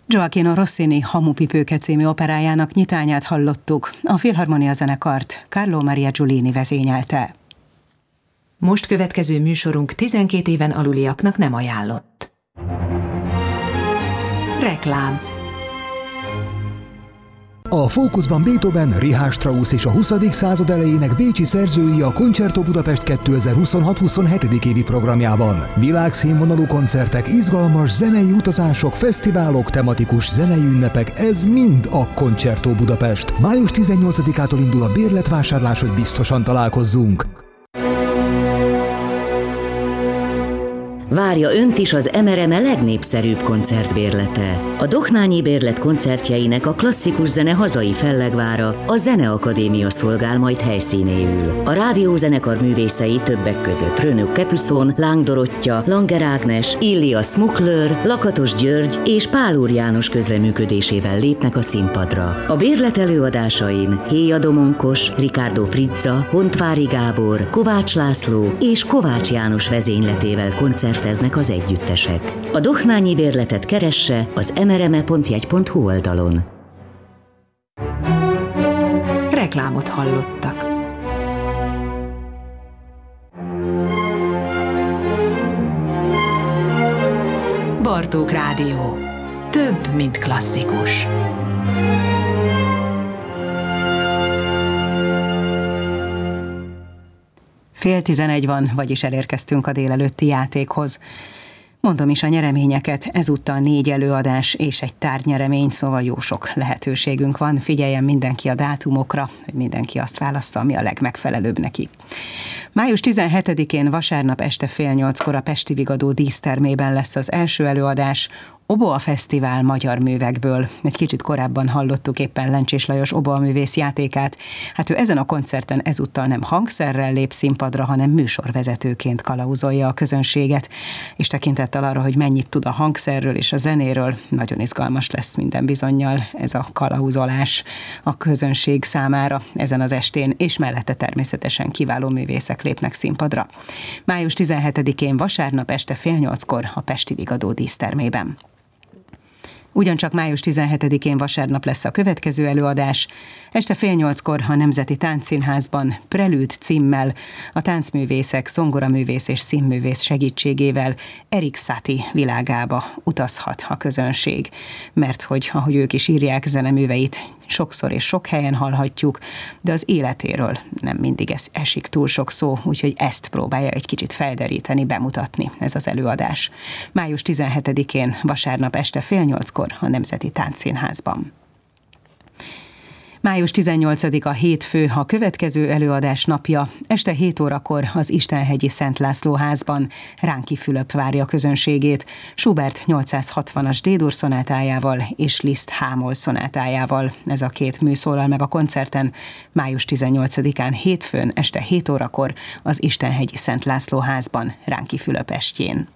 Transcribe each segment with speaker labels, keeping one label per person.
Speaker 1: Gioachino Rossini Hamupipőke című operájának nyitányát hallottuk, a Filharmonia zenekart Carlo Maria Giulini vezényelte.
Speaker 2: Most következő műsorunk 12 éven aluliaknak nem ajánlott. Reklám.
Speaker 3: A fókuszban Beethoven, Richard Strauss és a 20. század elejének bécsi szerzői a Concerto Budapest 2026-27. évi programjában. Világszínvonalú koncertek, izgalmas zenei utazások, fesztiválok, tematikus zenei ünnepek, ez mind a Concerto Budapest. Május 18-ától indul a bérletvásárlás, hogy biztosan találkozzunk.
Speaker 4: Várja önt is az MRME legnépszerűbb koncertbérlete. A Dohnányi Bérlet koncertjeinek a klasszikus zene hazai fellegvára, a Zeneakadémia szolgál majd helyszínéül. A rádiózenekar művészei többek között Rönök Capuszon, Láng Dorottya, Langer Ágnes, Illia Smukler, Lakatos György és Pál Úr János közreműködésével lépnek a színpadra. A bérlet előadásain Héja Domonkos, Ricardo Frizza, Hontvári Gábor, Kovács László és Kovács János vezényletével koncerteznek az együttesek. A Dohnányi Bérletet keresse az mrme.jegy.hu oldalon.
Speaker 2: Reklámot hallottak. Bartók Rádió. Több, mint klasszikus.
Speaker 1: Fél 11 van, vagyis elérkeztünk a délelőtti játékhoz. Mondom is a nyereményeket, ezúttal 4 előadás és egy tárgynyeremény, szóval jó sok lehetőségünk van. Figyeljen mindenki a dátumokra, hogy mindenki azt válassza, ami a legmegfelelőbb neki. Május 17-én vasárnap este 7:30 a Pesti Vigadó dísztermében lesz az első előadás, Oboa Fesztivál magyar művekből. Egy kicsit korábban hallottuk éppen Lencsés Lajos oboa művész játékát. Hát ő ezen a koncerten ezúttal nem hangszerrel lép színpadra, hanem műsorvezetőként kalauzolja a közönséget. És tekintettel arra, hogy mennyit tud a hangszerről és a zenéről, nagyon izgalmas lesz minden bizonnyal ez a kalauzolás a közönség számára ezen az estén, és mellette természetesen kiváló művészek lépnek színpadra. Május 17-én vasárnap este 7:30 a Pesti Vigadó dísztermében. Ugyancsak május 17-én vasárnap lesz a következő előadás. Este 7:30 a Nemzeti Táncszínházban Prelűd címmel a táncművészek, zongoraművész és színművész segítségével Erik Satie világába utazhat a közönség. Mert hogy, ahogy ők is írják, zeneműveit sokszor és sok helyen hallhatjuk, de az életéről nem mindig esik túl sok szó, úgyhogy ezt próbálja egy kicsit felderíteni, bemutatni ez az előadás. Május 17-én vasárnap este 7:30 a Nemzeti Táncszínházban. Május 18-a hétfő a következő előadás napja. Este 7 órakor az Istenhegyi Szent László házban Ránki Fülöp várja a közönségét Schubert 860-as D-dur szonátájával és Liszt H-moll szonátájával. Ez a két mű szólal meg a koncerten május 18-án hétfőn este 7 órakor az Istenhegyi Szent László házban Ránki Fülöp estjén.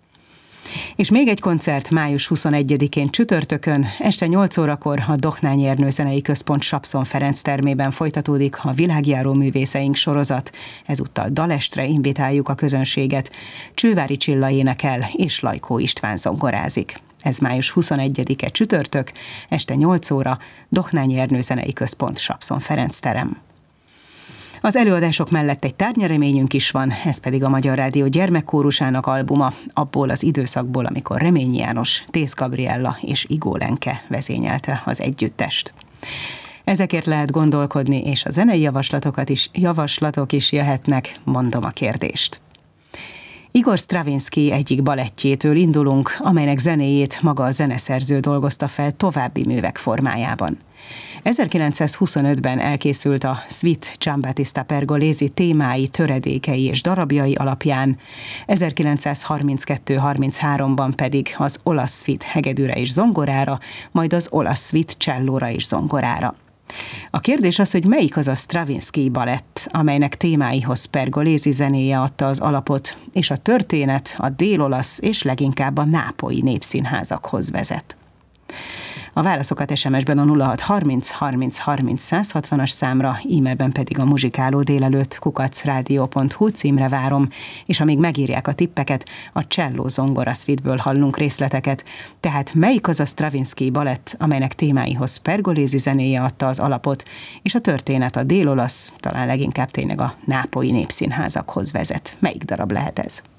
Speaker 1: És még egy koncert május 21-én csütörtökön, este 8 órakor a Dohnányi Ernő Zenei Központ Sapszon Ferenc termében folytatódik a Világjáró művészeink sorozat. Ezúttal dalestre invitáljuk a közönséget. Csővári Csilla énekel és Lajkó István zongorázik. Ez május 21-e csütörtök, este 8 óra, Dohnányi Ernő Zenei Központ Sapszon Ferenc terem. Az előadások mellett egy tárgynyereményünk is van, ez pedig a Magyar Rádió gyermekkórusának albuma, abból az időszakból, amikor Reményi János, Tész Gabriella és Igó Lenke vezényelte az együttest. Ezekért lehet gondolkodni, és a zenei javaslatok is jöhetnek, mondom a kérdést. Igor Stravinsky egyik balettjétől indulunk, amelynek zenéjét maga a zeneszerző dolgozta fel további művek formájában. 1925-ben elkészült a Suite Giambattista Pergolesi témái, töredékei és darabjai alapján, 1932-33-ban pedig az olasz Suite hegedűre és zongorára, majd az olasz Suite csellóra és zongorára. A kérdés az, hogy melyik az a Stravinsky balett, amelynek témáihoz Pergolesi zenéje adta az alapot, és a történet a dél-olasz és leginkább a nápolyi népszínházakhoz vezet. A válaszokat SMS-ben a 0630 30 30 160-as számra, e-mailben pedig a muzsikálódélelőtt@radio.hu címre várom, és amíg megírják a tippeket, a Cello Zongora Suite-ből hallunk részleteket. Tehát melyik az a Stravinsky balett, amelynek témáihoz Pergolesi zenéje adta az alapot, és a történet a dél-olasz, talán leginkább tényleg a nápolyi népszínházakhoz vezet. Melyik darab lehet ez?